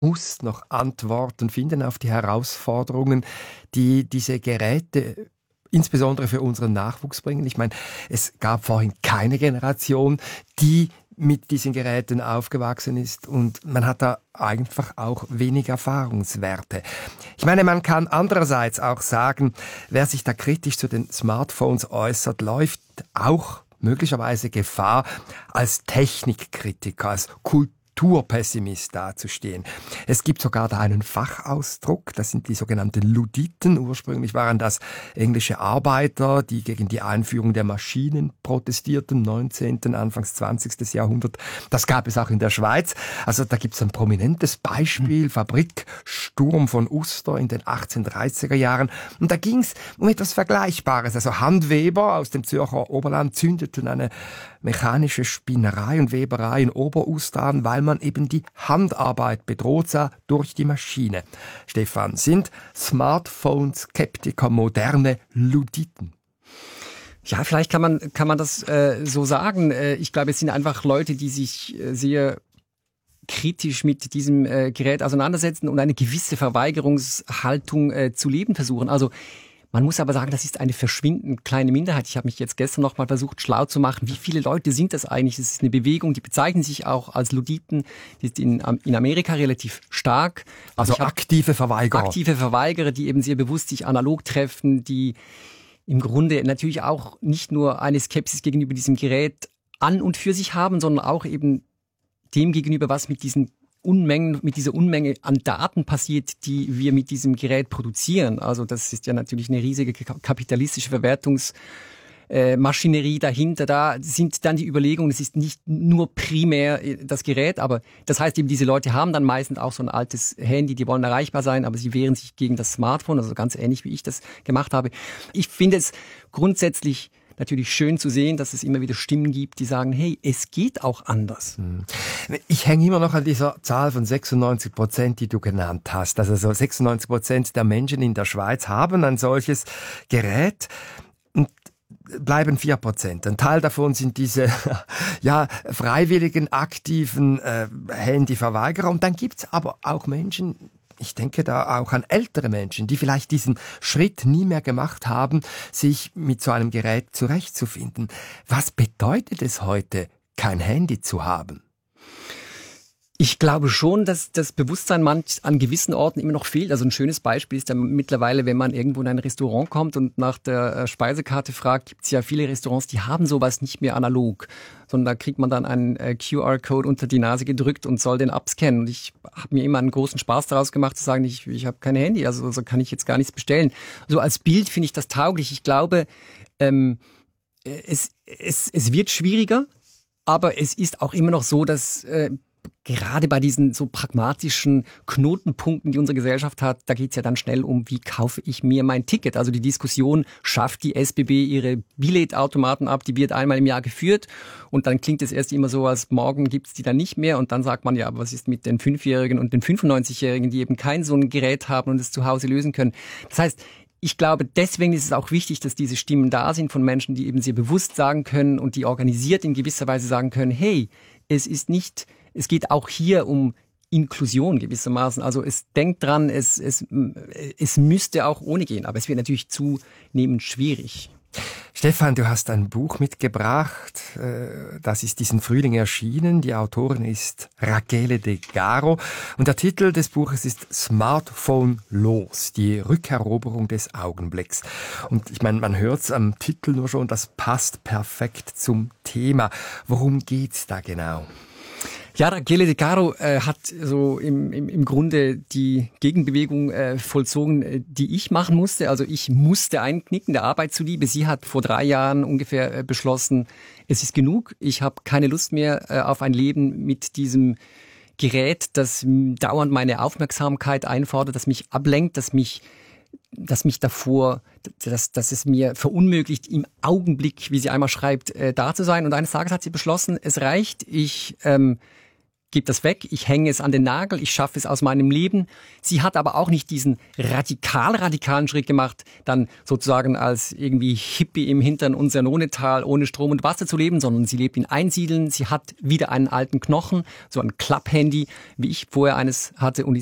muss noch Antworten finden auf die Herausforderungen, die diese Geräte insbesondere für unseren Nachwuchs bringen. Ich meine, es gab vorhin keine Generation, die mit diesen Geräten aufgewachsen ist, und man hat da einfach auch wenig Erfahrungswerte. Ich meine, man kann andererseits auch sagen, wer sich da kritisch zu den Smartphones äußert, läuft auch möglicherweise Gefahr, als Technikkritiker, als Kulturpessimist dazustehen. Es gibt sogar da einen Fachausdruck, das sind die sogenannten Luditen. Ursprünglich waren das englische Arbeiter, die gegen die Einführung der Maschinen protestierten, 19., Anfangs 20. Jahrhundert. Das gab es auch in der Schweiz. Also da gibt es ein prominentes Beispiel, Fabriksturm von Uster in den 1830er Jahren. Und da ging es um etwas Vergleichbares. Also Handweber aus dem Zürcher Oberland zündeten eine mechanische Spinnerei und Weberei in Oberuster an, weil man eben die Handarbeit bedroht sah durch die Maschine. Stefan, sind Smartphone-Skeptiker moderne Luditen? Ja, vielleicht kann man das so sagen. Ich glaube, es sind einfach Leute, die sich sehr kritisch mit diesem Gerät auseinandersetzen und eine gewisse Verweigerungshaltung zu leben versuchen. Also man muss aber sagen, das ist eine verschwindend kleine Minderheit. Ich habe mich jetzt gestern noch mal versucht, schlau zu machen. Wie viele Leute sind das eigentlich? Das ist eine Bewegung, die bezeichnen sich auch als Luditen. Die ist in Amerika relativ stark. Also aktive Verweigerer. Aktive Verweigerer, die eben sehr bewusst sich analog treffen, die im Grunde natürlich auch nicht nur eine Skepsis gegenüber diesem Gerät an und für sich haben, sondern auch eben dem gegenüber, was mit dieser Unmenge an Daten passiert, die wir mit diesem Gerät produzieren. Also das ist ja natürlich eine riesige kapitalistische Verwertungsmaschinerie dahinter. Da sind dann die Überlegungen, es ist nicht nur primär das Gerät, aber das heißt eben, diese Leute haben dann meistens auch so ein altes Handy, die wollen erreichbar sein, aber sie wehren sich gegen das Smartphone, also ganz ähnlich wie ich das gemacht habe. Ich finde es grundsätzlich natürlich schön zu sehen, dass es immer wieder Stimmen gibt, die sagen, hey, es geht auch anders. Ich hänge immer noch an dieser Zahl von 96%, die du genannt hast. Also so 96% der Menschen in der Schweiz haben ein solches Gerät und bleiben 4%. Ein Teil davon sind diese freiwilligen, aktiven Handyverweigerer. Und dann gibt's aber auch Menschen, ich denke da auch an ältere Menschen, die vielleicht diesen Schritt nie mehr gemacht haben, sich mit so einem Gerät zurechtzufinden. Was bedeutet es heute, kein Handy zu haben? Ich glaube schon, dass das Bewusstsein an gewissen Orten immer noch fehlt. Also ein schönes Beispiel ist ja mittlerweile, wenn man irgendwo in ein Restaurant kommt und nach der Speisekarte fragt, gibt es ja viele Restaurants, die haben sowas nicht mehr analog, sondern da kriegt man dann einen QR-Code unter die Nase gedrückt und soll den abscannen. Und ich habe mir immer einen großen Spaß daraus gemacht zu sagen, ich habe kein Handy, also so kann ich jetzt gar nichts bestellen. So als Bild finde ich das tauglich. Ich glaube, es wird schwieriger, aber es ist auch immer noch so, dass gerade bei diesen so pragmatischen Knotenpunkten, die unsere Gesellschaft hat, da geht's ja dann schnell um, wie kaufe ich mir mein Ticket? Also die Diskussion, schafft die SBB ihre Billetautomaten ab, die wird einmal im Jahr geführt und dann klingt es erst immer so, als morgen gibt's die dann nicht mehr und dann sagt man ja, aber was ist mit den 5-Jährigen und den 95-Jährigen, die eben kein so ein Gerät haben und es zu Hause lösen können? Das heißt, ich glaube, deswegen ist es auch wichtig, dass diese Stimmen da sind von Menschen, die eben sehr bewusst sagen können und die organisiert in gewisser Weise sagen können, hey, es geht auch hier um Inklusion gewissermaßen. Also es denkt dran, es müsste auch ohne gehen, aber es wird natürlich zunehmend schwierig. Stefan, du hast ein Buch mitgebracht, das ist diesen Frühling erschienen. Die Autorin ist Rachele De Caro und der Titel des Buches ist Smartphone los, die Rückeroberung des Augenblicks. Und ich meine, man hört es am Titel nur schon, das passt perfekt zum Thema. Worum geht's da genau? Ja, Rachele De Caro hat so im Grunde die Gegenbewegung vollzogen, die ich machen musste. Also ich musste einknicken, der Arbeit zuliebe. Sie hat vor 3 Jahren ungefähr beschlossen, es ist genug. Ich habe keine Lust mehr auf ein Leben mit diesem Gerät, das dauernd meine Aufmerksamkeit einfordert, das mich ablenkt, dass es mir verunmöglicht, im Augenblick, wie sie einmal schreibt, da zu sein. Und eines Tages hat sie beschlossen, es reicht, ich gebe das weg, ich hänge es an den Nagel, ich schaffe es aus meinem Leben. Sie hat aber auch nicht diesen radikalen Schritt gemacht, dann sozusagen als irgendwie Hippie im hinteren Unsernonetal ohne Strom und Wasser zu leben, sondern sie lebt in Einsiedeln, sie hat wieder einen alten Knochen, so ein Klapphandy, wie ich vorher eines hatte und